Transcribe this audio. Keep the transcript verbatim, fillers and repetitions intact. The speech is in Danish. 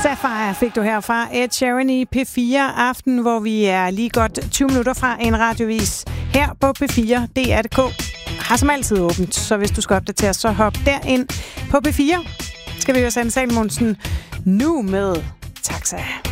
Sapphire fik du her fra Ed Sheeran i P fire Aften, hvor vi er lige godt tyve minutter fra en radiovis her på P fire. D R punktum D K har som altid åbent, så hvis du skal opdatere, så hop derind på P fire. Skal vi jo sende Salmonsen nu med Taxa.